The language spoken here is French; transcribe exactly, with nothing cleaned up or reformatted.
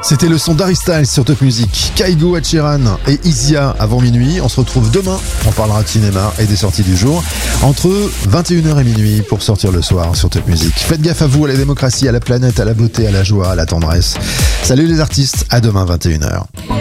C'était le son d'Harry Styles sur Top Music. Kaigo, Ed Sheeran et Isia avant minuit. On se retrouve demain. On parlera de cinéma et des sorties du jour. Entre vingt et une heures et minuit pour sortir le soir sur Top Music. Faites gaffe à vous, à la démocratie, à la planète, à la beauté, à la joie, à la tendresse. Salut les artistes. À demain vingt et une heures.